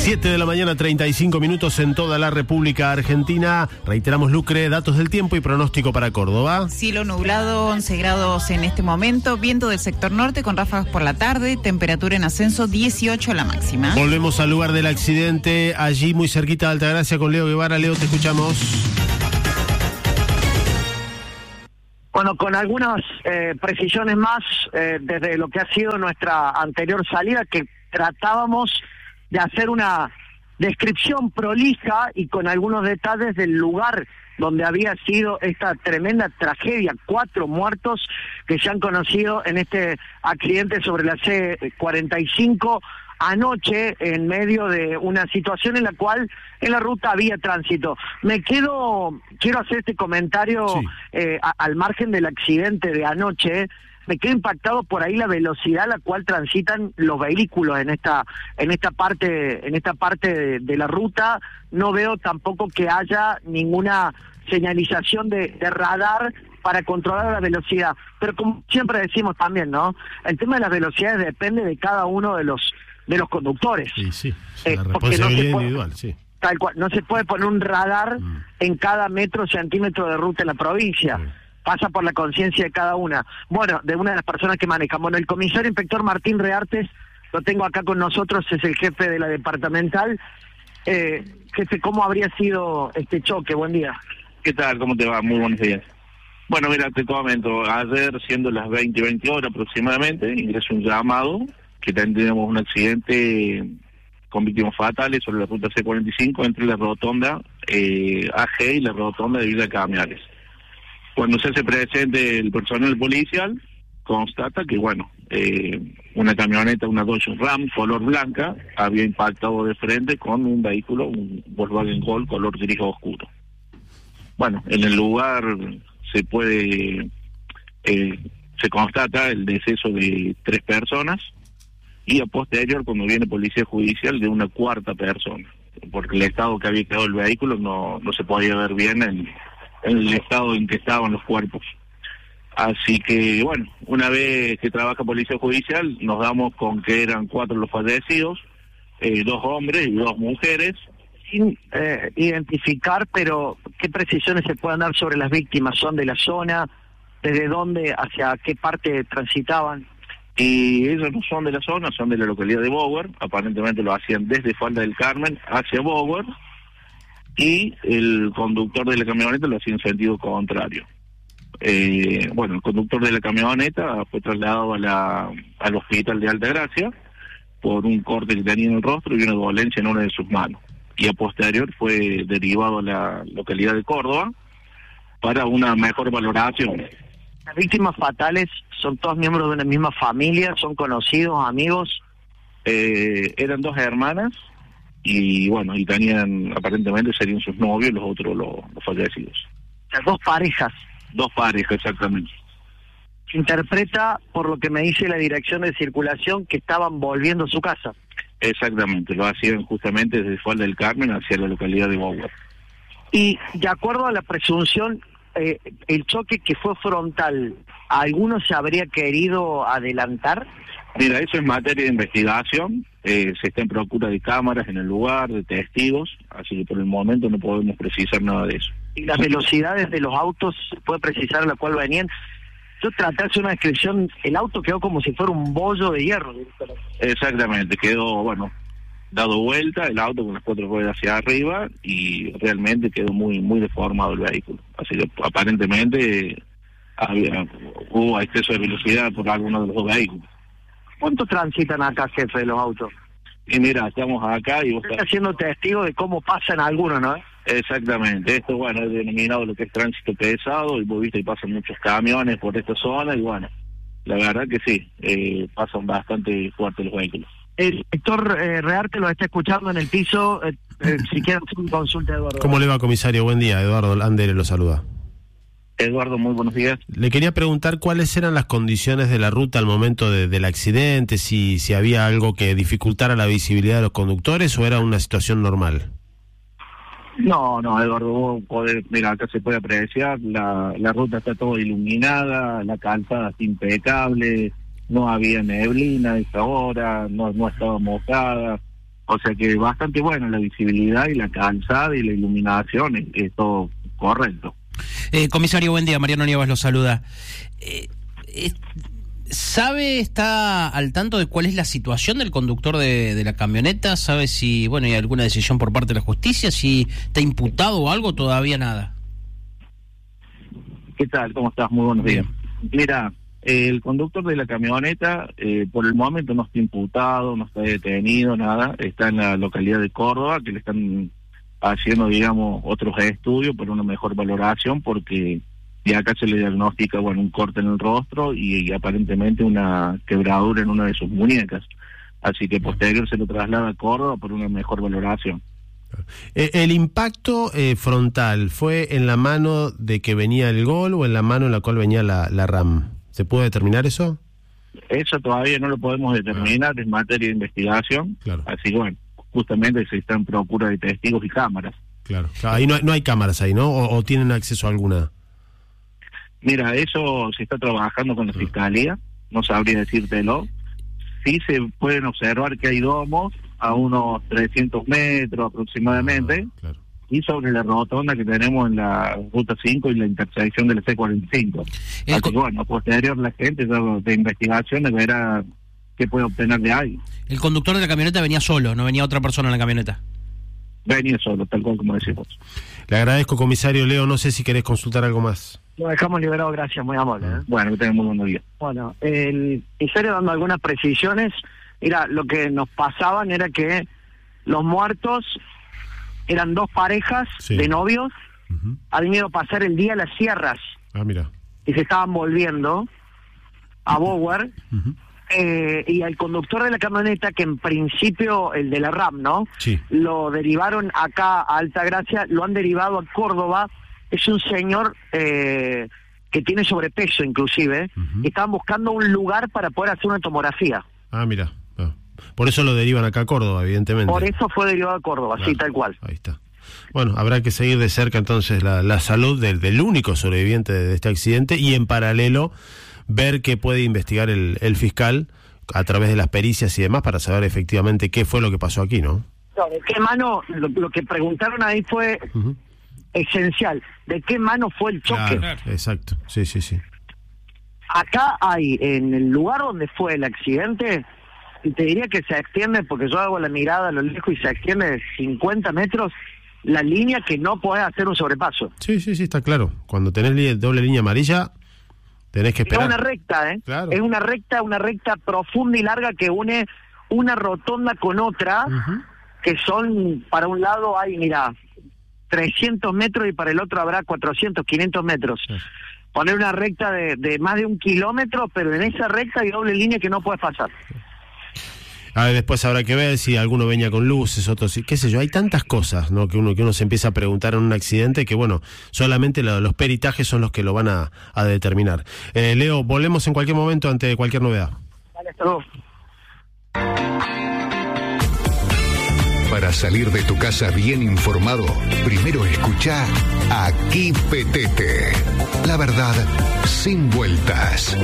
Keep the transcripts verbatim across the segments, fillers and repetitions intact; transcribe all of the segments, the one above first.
siete de la mañana, treinta y cinco minutos en toda la República Argentina. Reiteramos, Lucre, datos del tiempo y pronóstico para Córdoba. Cielo nublado, once grados en este momento, viento del sector norte con ráfagas por la tarde, temperatura en ascenso, dieciocho la máxima. Volvemos al lugar del accidente, allí muy cerquita de Altagracia con Leo Guevara. Leo, te escuchamos. Bueno, con algunas eh, precisiones más eh, desde lo que ha sido nuestra anterior salida, que tratábamos de hacer una descripción prolija y con algunos detalles del lugar donde había sido esta tremenda tragedia, cuatro muertos que se han conocido en este accidente sobre la C cuarenta y cinco anoche, en medio de una situación en la cual en la ruta había tránsito. Me quedo, quiero hacer este comentario sí. eh, a, al margen del accidente de anoche. Me quedo impactado por ahí la velocidad a la cual transitan los vehículos en esta en esta parte en esta parte de, de la ruta. No veo tampoco que haya ninguna señalización de, de radar para controlar la velocidad. Pero como siempre decimos también, ¿no? El tema de las velocidades depende de cada uno de los de los conductores. Sí, sí. Eh, la no responsabilidad se puede, individual, sí. Tal cual, no se puede poner un radar mm. en cada metro centímetro de ruta en la provincia. Sí. Pasa por la conciencia de cada una. Bueno, de una de las personas que manejan. Bueno, el comisario inspector Martín Reartes, lo tengo acá con nosotros, es el jefe de la departamental. Eh, jefe, ¿cómo habría sido este choque? Buen día. ¿Qué tal? ¿Cómo te va? Muy buenos días. Bueno, mira, te comento, ayer, siendo las veinte, veinte horas aproximadamente, ingresó un llamado que tendríamos un accidente con víctimas fatales sobre la ruta C cuarenta y cinco entre la rotonda eh, A G y la rotonda de Villa Cañares. Cuando se hace presente el personal policial, constata que, bueno, eh, una camioneta, una Dodge Ram color blanca, había impactado de frente con un vehículo, un Volkswagen Gol color gris oscuro. Bueno, en el lugar se puede, eh, se constata el deceso de tres personas y a posterior, cuando viene policía judicial, de una cuarta persona, porque el estado que había quedado el vehículo no, no se podía ver bien en en el estado en que estaban los cuerpos. Así que, bueno, una vez que trabaja Policía Judicial, nos damos con que eran cuatro los fallecidos, eh, dos hombres y dos mujeres. Sin eh, identificar, pero ¿qué precisiones se pueden dar sobre las víctimas? ¿Son de la zona? ¿Desde dónde? ¿Hacia qué parte transitaban? Y ellos no son de la zona, son de la localidad de Bower. Aparentemente lo hacían desde Falda del Carmen hacia Bower. Y el conductor de la camioneta lo hacía en sentido contrario. Eh, bueno, el conductor de la camioneta fue trasladado a la, al hospital de Altagracia por un corte que tenía en el rostro y una dolencia en una de sus manos. Y a posterior fue derivado a la localidad de Córdoba para una mejor valoración. ¿Las víctimas fatales son todos miembros de una misma familia? ¿Son conocidos, amigos? Eh, eran dos hermanas. Y bueno, y tenían, aparentemente serían sus novios, los otros los, los fallecidos. Las dos parejas. Dos parejas, exactamente. Se interpreta, por lo que me dice la dirección de circulación, que estaban volviendo a su casa. Exactamente, lo hacían justamente desde Falda del Carmen hacia la localidad de Bower. Y de acuerdo a la presunción, eh, el choque que fue frontal, ¿alguno se habría querido adelantar? Mira, eso es materia de investigación, eh, se está en procura de cámaras en el lugar, de testigos, así que por el momento no podemos precisar nada de eso. ¿Y las velocidades de los autos se puede precisar a la cual venían? Yo traté de hacer una descripción, el auto quedó como si fuera un bollo de hierro. Exactamente, quedó, bueno, dado vuelta el auto con las cuatro ruedas hacia arriba y realmente quedó muy muy deformado el vehículo. Así que aparentemente había, hubo exceso de velocidad por alguno de los dos vehículos. ¿Cuánto transitan acá, jefe, de los autos? Y mira, estamos acá y vos estás siendo testigo de cómo pasan algunos, ¿no? Exactamente, esto, bueno, es denominado lo que es tránsito pesado, y vos viste que pasan muchos camiones por esta zona, y bueno, la verdad que sí, eh, pasan bastante fuertes los vehículos. El inspector eh, Rearte lo está escuchando en el piso, eh, eh, si quieren hacer una consulta, Eduardo. ¿Cómo le va, comisario? Buen día, Eduardo Andere lo saluda. Eduardo, muy buenos días. Le quería preguntar cuáles eran las condiciones de la ruta al momento de, del accidente, si, si había algo que dificultara la visibilidad de los conductores o era una situación normal. No, no, Eduardo, vos podés, mira, acá se puede apreciar, la, la ruta está toda iluminada, la calzada está impecable, no había neblina a esa hora, no, no estaba mojada, O sea que bastante bueno la visibilidad y la calzada y la iluminación, es, es todo correcto. Eh, comisario, buen día. Mariano Nievas lo saluda. Eh, eh, ¿Sabe, está al tanto de cuál es la situación del conductor de, de la camioneta? ¿Sabe si, bueno, hay alguna decisión por parte de la justicia? ¿Si está imputado o algo? Todavía nada. ¿Qué tal? ¿Cómo estás? Muy buenos días. Mira, eh, el conductor de la camioneta eh, por el momento no está imputado, no está detenido, nada. Está en la localidad de Córdoba, que le están haciendo, digamos, otros estudios para una mejor valoración, porque de acá se le diagnostica, bueno, un corte en el rostro y, y aparentemente una quebradura en una de sus muñecas. Así que posterior se lo traslada a Córdoba por una mejor valoración. ¿El impacto eh, frontal fue en la mano de que venía el Gol o en la mano en la cual venía la, la RAM? ¿Se puede determinar eso? Eso todavía no lo podemos determinar, ah. es materia de investigación. Claro. Así que bueno, justamente se está en procura de testigos y cámaras. Claro, claro. Ahí no, no hay cámaras ahí, ¿no? ¿O, o tienen acceso a alguna? Mira, eso se está trabajando con la Fiscalía, no sabría decírtelo. Sí se pueden observar que hay domos a unos trescientos metros aproximadamente, ah, claro. Y sobre la rotonda que tenemos en la Ruta cinco y la intersección de la C cuarenta y cinco. El Así que bueno, posterior la gente de investigación verá qué puede obtener de ahí. El conductor de la camioneta venía solo, no venía otra persona en la camioneta. Venía solo, tal cual como decimos. Le agradezco, comisario Leo, no sé si querés consultar algo más. Lo dejamos liberado, gracias, muy amable. ¿eh? Bueno, que tengan muy buen día. Bueno, el comisario dando algunas precisiones, mira, lo que nos pasaban era que los muertos eran dos parejas sí. de novios, uh-huh. habían ido a pasar el día a las sierras. Ah, mira. Y se estaban volviendo a Bower, uh-huh. eh, y al conductor de la camioneta, que en principio, el de la RAM, ¿no? Sí. Lo derivaron acá a Altagracia, lo han derivado a Córdoba. Es un señor eh, que tiene sobrepeso inclusive, uh-huh. y estaban buscando un lugar para poder hacer una tomografía. Ah, mira. Ah. Por eso lo derivan acá a Córdoba, evidentemente. Por eso fue derivado a Córdoba, claro. Sí, tal cual. Ahí está. Bueno, habrá que seguir de cerca entonces la, la salud del, del único sobreviviente de este accidente y en paralelo ver qué puede investigar el, el fiscal a través de las pericias y demás para saber efectivamente qué fue lo que pasó aquí, ¿no? No, ¿de qué mano? Lo, lo que preguntaron ahí fue uh-huh. esencial. ¿De qué mano fue el choque? Claro, exacto, sí, sí, sí. Acá hay, en el lugar donde fue el accidente, y te diría que se extiende, porque yo hago la mirada a lo lejos y se extiende de cincuenta metros, la línea que no podés hacer un sobrepaso. Sí, sí, sí, está claro. Cuando tenés doble línea amarilla, tenés que esperar. Es una recta, ¿eh? Claro. Es una recta, una recta profunda y larga que une una rotonda con otra, uh-huh. que son, para un lado hay, mira, trescientos metros y para el otro habrá cuatrocientos, quinientos metros. Sí. Poner una recta de, de más de un kilómetro, pero en esa recta hay doble línea que no puedes pasar. A ver, después habrá que ver si alguno venía con luces, otros, qué sé yo, hay tantas cosas, ¿no? Que uno que uno se empieza a preguntar en un accidente que, bueno, solamente lo, los peritajes son los que lo van a, a determinar. Eh, Leo, volvemos en cualquier momento ante cualquier novedad. Vale, hasta luego. Para salir de tu casa bien informado, primero escucha Aquí Petete. La verdad, sin vueltas.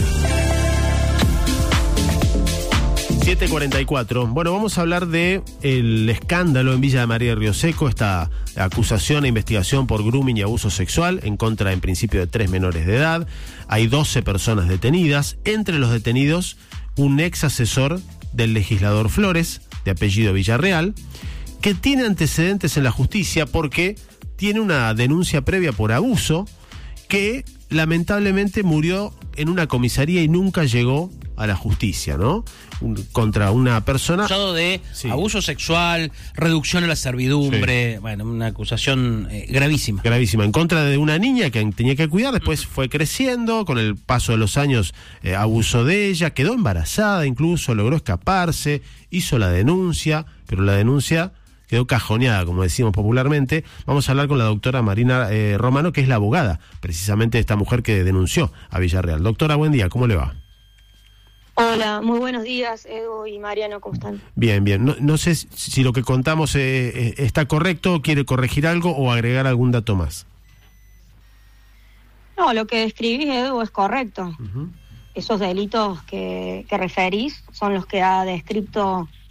siete cuarenta y cuatro. Bueno, vamos a hablar de el escándalo en Villa de María de Río Seco, esta acusación e investigación por grooming y abuso sexual en contra, en principio, de tres menores de edad. Hay doce personas detenidas. Entre los detenidos, un ex asesor del legislador Flores, de apellido Villarreal, que tiene antecedentes en la justicia porque tiene una denuncia previa por abuso que lamentablemente murió en una comisaría y nunca llegó a la justicia, ¿no? Un, contra una persona... de sí. abuso sexual, reducción a la servidumbre, sí. bueno, una acusación eh, gravísima. Gravísima, en contra de una niña que tenía que cuidar, después fue creciendo, con el paso de los años eh, abusó de ella, quedó embarazada incluso, logró escaparse, hizo la denuncia, pero la denuncia quedó cajoneada, como decimos popularmente. Vamos a hablar con la doctora Marina eh, Romano, que es la abogada, precisamente de esta mujer que denunció a Villarreal. Doctora, buen día, ¿cómo le va? Hola, muy buenos días, Edu y Mariano, ¿cómo están? Bien, bien. No, no sé si lo que contamos eh, eh, está correcto, quiere corregir algo o agregar algún dato más. No, lo que describís, Edu, es correcto. Uh-huh. Esos delitos que, que referís son los que ha descrito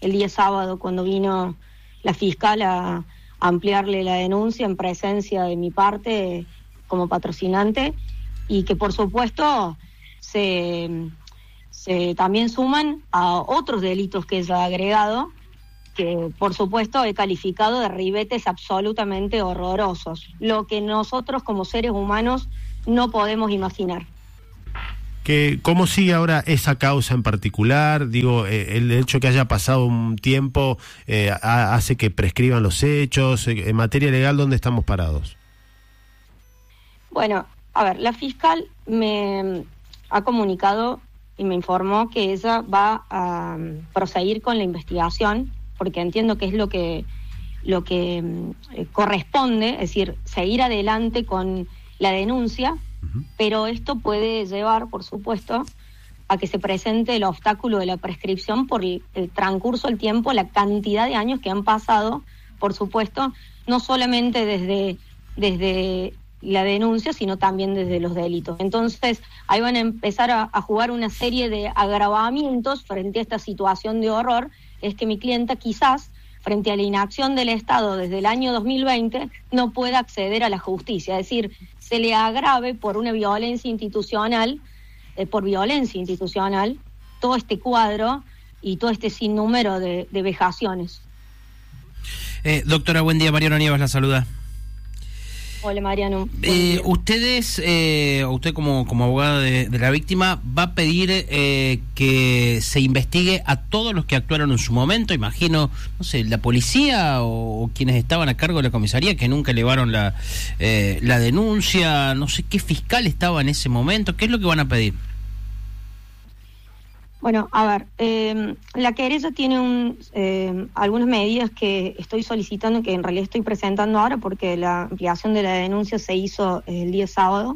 el día sábado cuando vino la fiscal a ampliarle la denuncia en presencia de mi parte como patrocinante, y que por supuesto se, se también suman a otros delitos que ella ha agregado, que por supuesto he calificado de ribetes absolutamente horrorosos, lo que nosotros como seres humanos no podemos imaginar. Que, ¿cómo sigue ahora esa causa en particular? Digo, eh, el hecho que haya pasado un tiempo eh, a, hace que prescriban los hechos. Eh, en materia legal, ¿dónde estamos parados? Bueno, a ver, la fiscal me ha comunicado y me informó que ella va a um, proseguir con la investigación, porque entiendo que es lo que, lo que eh, corresponde, es decir, seguir adelante con la denuncia. Pero esto puede llevar, por supuesto, a que se presente el obstáculo de la prescripción por el, el transcurso del tiempo, la cantidad de años que han pasado, por supuesto, no solamente desde, desde la denuncia, sino también desde los delitos. Entonces, ahí van a empezar a, a jugar una serie de agravamientos frente a esta situación de horror. Es que mi clienta quizás, frente a la inacción del Estado desde el año dos mil veinte, no pueda acceder a la justicia. Es decir, se le agrave por una violencia institucional, eh, por violencia institucional, todo este cuadro y todo este sinnúmero de, de vejaciones. Eh, doctora, buen día. Mariano Nievas la saluda. Hola, Mariano. Eh, ustedes, eh, usted como, como abogada de, de la víctima, va a pedir eh, que se investigue a todos los que actuaron en su momento, imagino, no sé, la policía o, o quienes estaban a cargo de la comisaría, que nunca elevaron la, eh, la denuncia, no sé qué fiscal estaba en ese momento, ¿qué es lo que van a pedir? Bueno, a ver, eh, la querella tiene un, eh, algunas medidas que estoy solicitando, que en realidad estoy presentando ahora porque la ampliación de la denuncia se hizo el día sábado,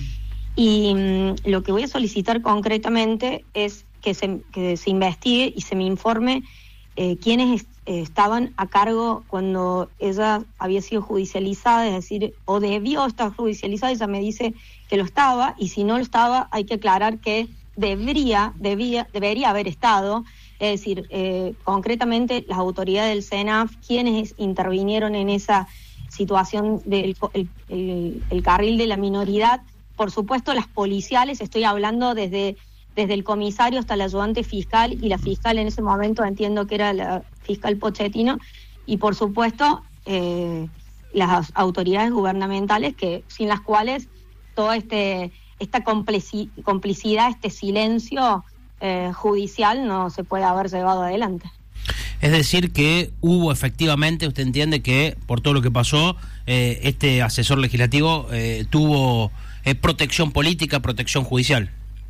y mm, lo que voy a solicitar concretamente es que se, que se investigue y se me informe eh, quiénes est- estaban a cargo cuando ella había sido judicializada, es decir, o debió estar judicializada. Ella me dice que lo estaba, y si no lo estaba, hay que aclarar que debería, debía, debería haber estado, es decir, eh, concretamente las autoridades del SENAF, quienes intervinieron en esa situación del el, el, el carril de la minoridad, por supuesto las policiales, estoy hablando desde, desde el comisario hasta el ayudante fiscal, y la fiscal en ese momento entiendo que era la fiscal Pochettino, y por supuesto eh, las autoridades gubernamentales, que sin las cuales todo este esta complicidad, este silencio eh, judicial no se puede haber llevado adelante. Es decir, que hubo efectivamente, usted entiende que por todo lo que pasó, eh, este asesor legislativo eh, tuvo eh, protección política, protección judicial.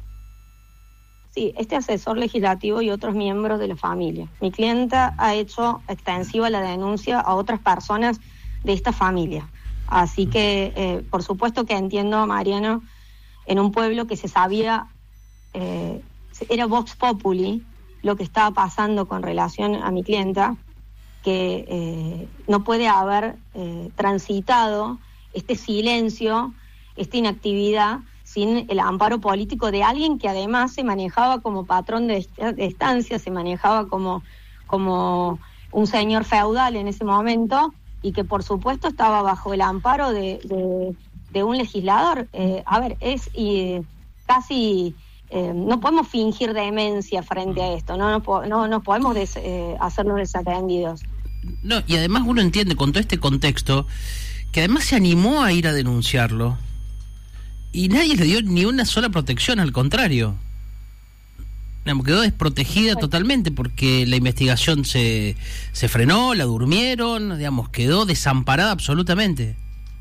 Sí, este asesor legislativo y otros miembros de la familia. Mi clienta ha hecho extensiva la denuncia a otras personas de esta familia. Así que, eh, por supuesto que entiendo, Mariano, en un pueblo que se sabía, eh, era Vox Populi, lo que estaba pasando con relación a mi clienta, que eh, no puede haber eh, transitado este silencio, esta inactividad, sin el amparo político de alguien que además se manejaba como patrón de, est- de estancia, se manejaba como, como un señor feudal en ese momento, y que por supuesto estaba bajo el amparo de... de de un legislador. Eh, a ver, es y, casi, eh, no podemos fingir demencia frente a esto, no, no, no, no podemos des, eh, hacernos desatendidos. No, y además uno entiende con todo este contexto que además se animó a ir a denunciarlo y nadie le dio ni una sola protección, al contrario. Digamos, quedó desprotegida totalmente porque la investigación se, se frenó, la durmieron, digamos, quedó desamparada absolutamente.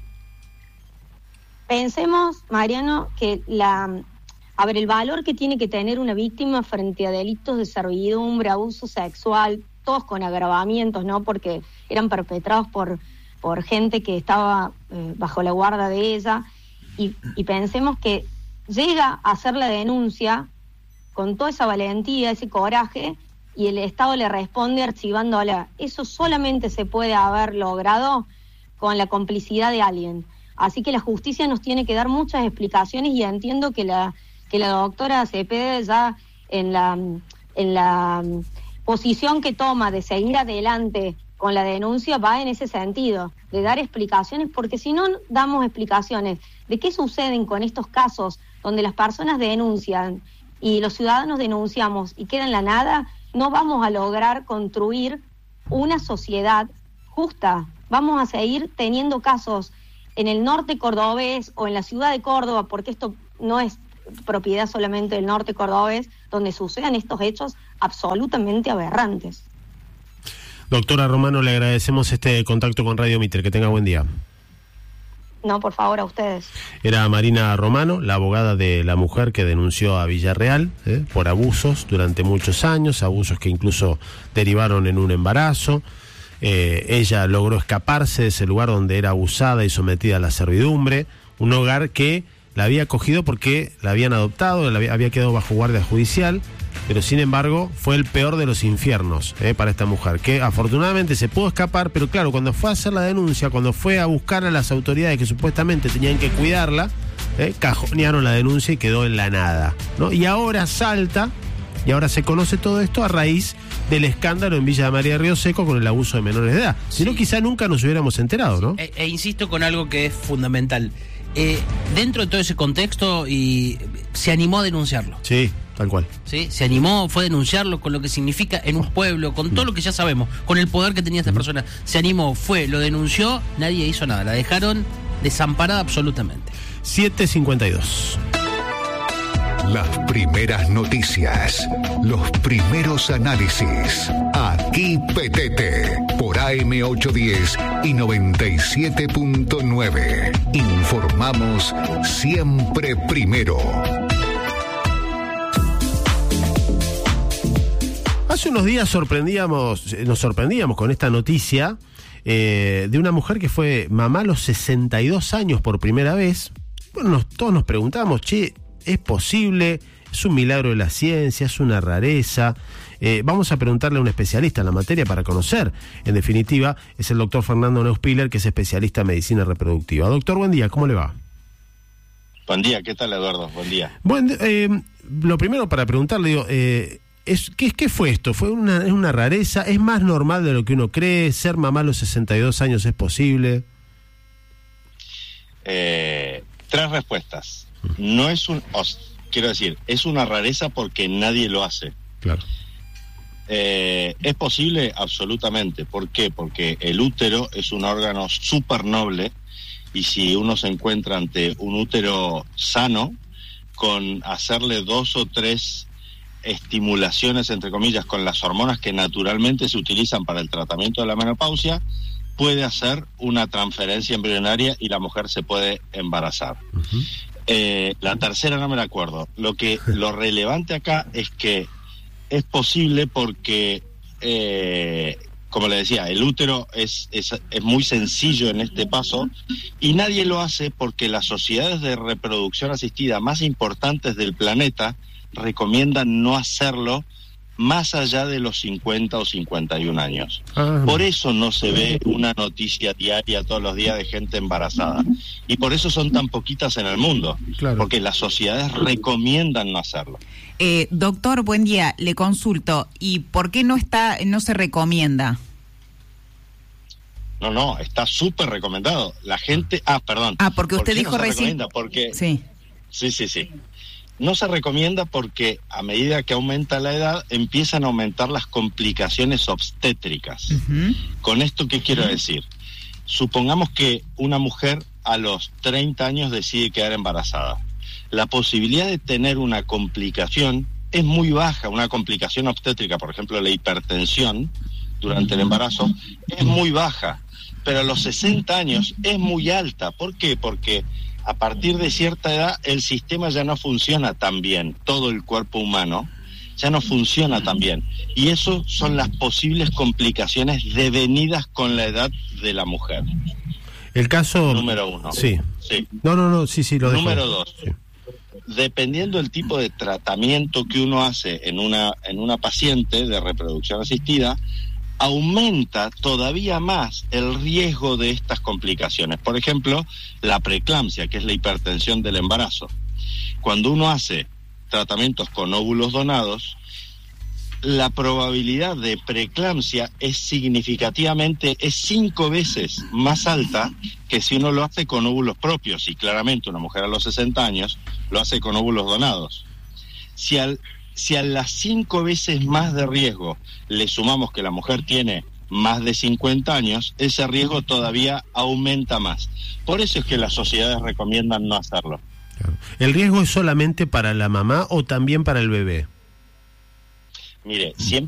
Pensemos, Mariano, que la, a ver, el valor que tiene que tener una víctima frente a delitos de servidumbre, abuso sexual, todos con agravamientos, ¿no? Porque eran perpetrados por, por gente que estaba eh, bajo la guarda de ella, y, y pensemos que llega a hacer la denuncia con toda esa valentía, ese coraje, y el Estado le responde archivándola. Eso solamente se puede haber logrado con la complicidad de alguien. Así que la justicia nos tiene que dar muchas explicaciones, y entiendo que la que la doctora Cepeda ya en la en la posición que toma de seguir adelante con la denuncia va en ese sentido, de dar explicaciones, porque si no damos explicaciones de qué suceden con estos casos donde las personas denuncian y los ciudadanos denunciamos y queda en la nada, no vamos a lograr construir una sociedad justa. Vamos a seguir teniendo casos en el norte cordobés o en la ciudad de Córdoba, porque esto no es propiedad solamente del norte cordobés, donde sucedan estos hechos absolutamente aberrantes. Doctora Romano, le agradecemos este contacto con Radio Mitre. Que tenga buen día. No, por favor, a ustedes. Era Marina Romano, la abogada de la mujer que denunció a Villarreal ¿eh? por abusos durante muchos años, abusos que incluso derivaron en un embarazo. Eh, ella logró escaparse de ese lugar donde era abusada y sometida a la servidumbre, un hogar que la había acogido porque la habían adoptado, la había, había quedado bajo guardia judicial, pero sin embargo fue el peor de los infiernos eh, para esta mujer, que afortunadamente se pudo escapar, pero claro, cuando fue a hacer la denuncia, cuando fue a buscar a las autoridades que supuestamente tenían que cuidarla, eh, cajonearon la denuncia y quedó en la nada, ¿no? Y ahora salta, y ahora se conoce todo esto a raíz del escándalo en Villa de María de Río Seco con el abuso de menores de edad. Si no, sí. quizá nunca nos hubiéramos enterado, ¿no? E, e insisto con algo que es fundamental. Eh, dentro de todo ese contexto, y se animó a denunciarlo. Sí, tal cual. Sí, se animó, fue a denunciarlo con lo que significa en un pueblo, con todo lo que ya sabemos, con el poder que tenía esta persona. Se animó, fue, lo denunció, nadie hizo nada, la dejaron desamparada absolutamente. siete cincuenta y dos. Las primeras noticias, los primeros análisis. Aquí Petete, por A M ochocientos diez y noventa y siete punto nueve. Informamos siempre primero. Hace unos días sorprendíamos, nos sorprendíamos con esta noticia eh, de una mujer que fue mamá a los sesenta y dos años por primera vez. Bueno, nos, todos nos preguntamos, che, ¿es posible? ¿Es un milagro de la ciencia? ¿Es una rareza? Eh, vamos a preguntarle a un especialista en la materia para conocer. En definitiva, es el doctor Fernando Neuspiller, que es especialista en medicina reproductiva. Doctor, buen día, ¿cómo le va? Buen día, ¿qué tal, Eduardo? Buen día. Bueno, eh, lo primero para preguntarle, digo, eh, es, ¿qué, ¿qué fue esto? ¿Fue una, es una rareza? ¿Es más normal de lo que uno cree? ¿Ser mamá a los sesenta y dos años es posible? Eh, tres respuestas. No es un... Os, quiero decir, es una rareza porque nadie lo hace. Claro. Eh, ¿Es posible? Absolutamente. ¿Por qué? Porque el útero es un órgano súper noble y si uno se encuentra ante un útero sano, con hacerle dos o tres estimulaciones, entre comillas, con las hormonas que naturalmente se utilizan para el tratamiento de la menopausia, puede hacer una transferencia embrionaria y la mujer se puede embarazar. Uh-huh. Eh, la tercera no me la acuerdo. Lo que lo relevante acá es que es posible porque, eh, como le decía, el útero es, es, es muy sencillo en este paso y nadie lo hace porque las sociedades de reproducción asistida más importantes del planeta recomiendan no hacerlo más allá de los cincuenta o cincuenta y un años. Ah. Por eso no se ve una noticia diaria todos los días de gente embarazada. Y por eso son tan poquitas en el mundo. Claro. Porque las sociedades recomiendan no hacerlo. Eh, doctor, buen día. Le consulto. ¿Y por qué no está, no se recomienda? No, no, está súper recomendado. La gente... Ah, perdón. Ah, porque usted ¿Por qué dijo no se recién... recomienda? Porque... Sí. Sí, sí, sí. No se recomienda porque a medida que aumenta la edad empiezan a aumentar las complicaciones obstétricas. Uh-huh. ¿Con esto qué quiero decir? Supongamos que una mujer a los treinta años decide quedar embarazada. La posibilidad de tener una complicación es muy baja, una complicación obstétrica, por ejemplo la hipertensión durante el embarazo, es muy baja, pero a los sesenta años es muy alta. ¿Por qué? Porque a partir de cierta edad el sistema ya no funciona tan bien, todo el cuerpo humano ya no funciona tan bien, y eso son las posibles complicaciones devenidas con la edad de la mujer. El caso... Número uno. Sí. sí. No, no, no, sí, sí, lo dejo. Número dos. Sí. Dependiendo del tipo de tratamiento que uno hace en una, en una paciente de reproducción asistida, aumenta todavía más el riesgo de estas complicaciones. Por ejemplo, la preeclampsia, que es la hipertensión del embarazo. Cuando uno hace tratamientos con óvulos donados, la probabilidad de preeclampsia es significativamente, es cinco veces más alta que si uno lo hace con óvulos propios, y claramente una mujer a los sesenta años lo hace con óvulos donados. Si, al, si a las cinco veces más de riesgo le sumamos que la mujer tiene más de cincuenta años, ese riesgo todavía aumenta más. Por eso es que las sociedades recomiendan no hacerlo. ¿El riesgo es solamente para la mamá o también para el bebé? Mire, siempre